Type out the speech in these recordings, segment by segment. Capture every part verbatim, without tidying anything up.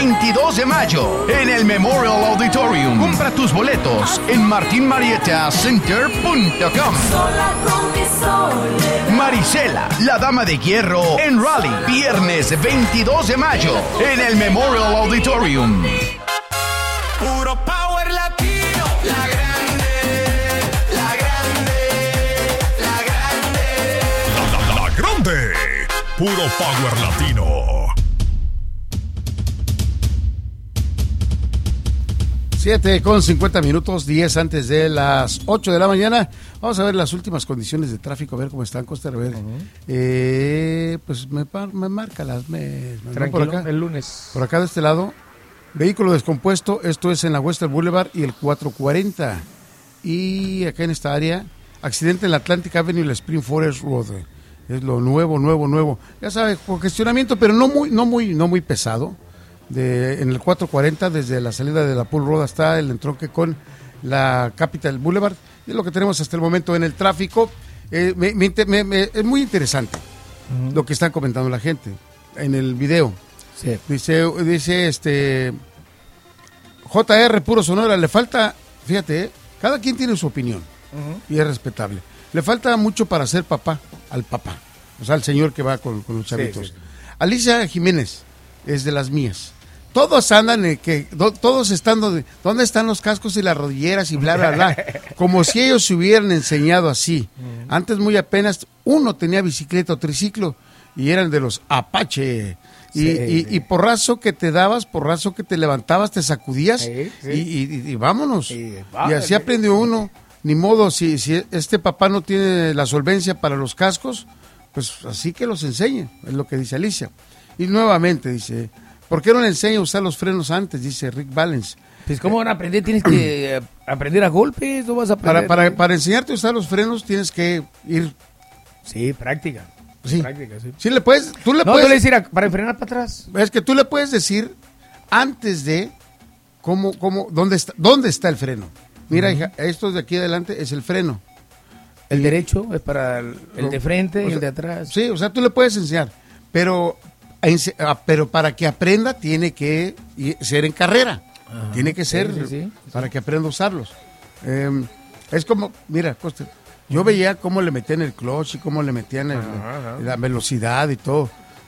veintidós de mayo en el Memorial Auditorium. Compra tus boletos en martin marietta center punto com. Marisela, la dama de hierro en Raleigh, viernes veintidós de mayo en el Memorial Auditorium. Puro power latino, la grande, la grande, la grande. La, la, la grande, puro power latino. siete con cincuenta minutos, diez antes de las ocho de la mañana. Vamos a ver las últimas condiciones de tráfico, a ver cómo están, Costa. A ver, uh-huh. eh, pues me, me marca las... Me, Tranquilo, por acá, el lunes. Por acá de este lado, vehículo descompuesto, esto es en la Western Boulevard y el cuatrocientos cuarenta. Y acá en esta área, accidente en la Atlantic Avenue y la Spring Forest Road. Es lo nuevo, nuevo, nuevo. Ya sabes, congestionamiento, pero no muy, no muy, no muy pesado. De, en el cuatrocientos cuarenta, desde la salida de la Pool Road hasta el entronque con la Capital Boulevard. Es lo que tenemos hasta el momento en el tráfico. Eh, me, me, me, me, es muy interesante uh-huh. lo que están comentando la gente en el video. Sí. Dice, dice este J R Puro Sonora, le falta, fíjate, eh, cada quien tiene su opinión uh-huh. y es respetable. Le falta mucho para ser papá al papá, o sea, al señor que va con, con los chavitos. Sí, sí. Alicia Jiménez es de las mías. Todos andan, en que do, todos estando, de, ¿dónde están los cascos y las rodilleras y bla, bla, bla? Como si ellos se hubieran enseñado así. Uh-huh. Antes muy apenas uno tenía bicicleta o triciclo y eran de los Apache. Y, sí, y, sí. y porrazo que te dabas, porrazo que te levantabas, te sacudías sí, sí. Y, y, y vámonos. Sí, vale, y así sí. aprendió uno. Ni modo, si, si este papá no tiene la solvencia para los cascos, pues así que los enseñe, es lo que dice Alicia. Y nuevamente dice, ¿por qué no le enseña a usar los frenos antes? Dice Rick Valens. Pues ¿cómo van a aprender? Tienes que aprender a golpes, no vas a aprender. Para, para, para enseñarte a usar los frenos tienes que ir... Sí, práctica. Sí. Práctica, sí. Sí le puedes, tú le no, puedes... tú le decir a, para frenar para atrás. Es que tú le puedes decir antes de cómo, cómo, dónde está, dónde está el freno. Mira, uh-huh. hija, esto de aquí adelante es el freno. El y, derecho es para el, el de frente y sea, el de atrás. Sí, o sea, tú le puedes enseñar, pero... pero para que aprenda tiene que ser en carrera. Ajá, tiene que ser sí, sí, sí, para sí. que aprenda a usarlos. Eh, es como, mira, Costa, yo uh-huh. veía cómo le metían el clutch y cómo le metían el, ajá, ajá. la velocidad y todo.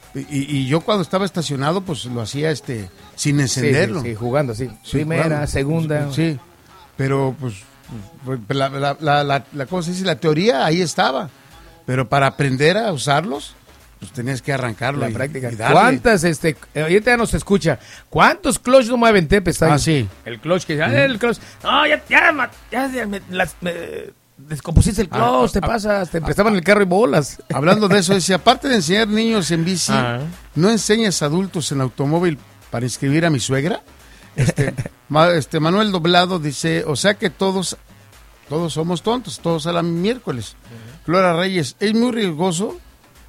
Y, y yo cuando estaba estacionado, pues lo hacía este sin encenderlo. Sí, sí, sí jugando, sí. sí Primera, jugando. segunda. Sí, pero pues, pues la, la, la, la, la cosa es, la teoría ahí estaba. Pero para aprender a usarlos, pues tenías que arrancarlo. La y, práctica. Y ¿Cuántas, este, ahorita ya nos escucha, cuántos clutch no mueven Tepes? Ah, sí. El clutch que ya, uh-huh. el clutch, no, ya, ya, ya, ya me, las, me descompusiste el clutch, ah, te ah, pasas, te prestaban ah, el carro y bolas. Hablando de eso, dice, aparte de enseñar niños en bici, ah. ¿no enseñas adultos en automóvil para inscribir a mi suegra? Este, ma, este Manuel Doblado dice, o sea que todos, todos somos tontos, todos a la miércoles. Uh-huh. Flora Reyes, es muy riesgoso,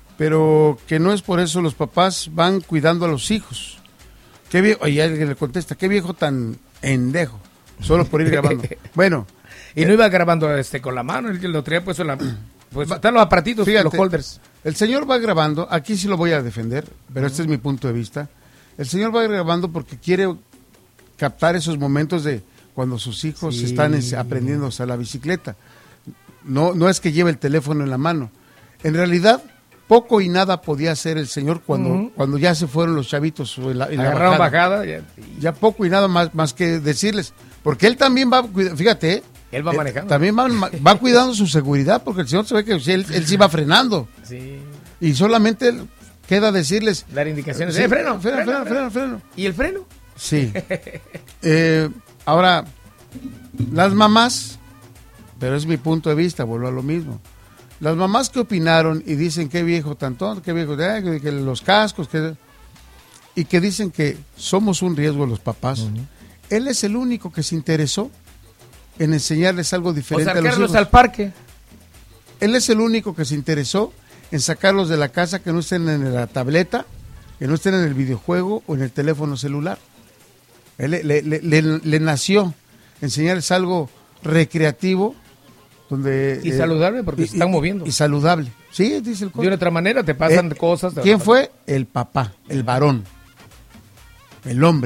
pero que no es por eso los papás van cuidando a los hijos. Qué viejo, oye, alguien le contesta, qué viejo tan endejo, solo por ir grabando. Bueno. Y no iba grabando este con la mano, el que lo traía puesto en la... Pues están los aparatitos, fíjate, los holders. El señor va grabando, aquí sí lo voy a defender, pero uh-huh. este es mi punto de vista. El señor va grabando porque quiere captar esos momentos de cuando sus hijos sí. están aprendiendo a usar la bicicleta. No, no es que lleve el teléfono en la mano. En realidad... poco y nada podía hacer el señor cuando, uh-huh. cuando ya se fueron los chavitos en la, en la bajada. bajada ya. ya poco y nada más, más que decirles, porque él también va, fíjate, ¿eh? él va manejando. También va, va cuidando su seguridad, porque el señor se ve que él, él sí va frenando. Sí. Y solamente queda decirles... dar indicaciones. Sí, eh, freno, freno, freno, freno, freno, freno. ¿Y el freno? Sí. eh, ahora, las mamás, pero es mi punto de vista, vuelvo a lo mismo. Las mamás que opinaron y dicen qué viejo tan tonto, qué viejo, eh, que los cascos, que, y que dicen que somos un riesgo los papás. Uh-huh. Él es el único que se interesó en enseñarles algo diferente o a los hijos. al parque. Él es el único que se interesó en sacarlos de la casa, que no estén en la tableta, que no estén en el videojuego o en el teléfono celular. Él le, le, le, le, le nació enseñarles algo recreativo, donde y eh, saludable porque y, se están moviendo y saludable, sí, dice el de otra manera te pasan eh, cosas. ¿Quién fue? El papá, el varón, el hombre.